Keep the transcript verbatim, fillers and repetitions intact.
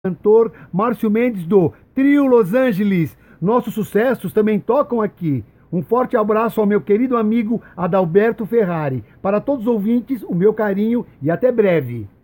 cantor Márcio Mendes do Trio Los Angeles. Nossos sucessos também tocam aqui. Um forte abraço ao meu querido amigo Adalberto Ferrari. Para todos os ouvintes, o meu carinho e até breve.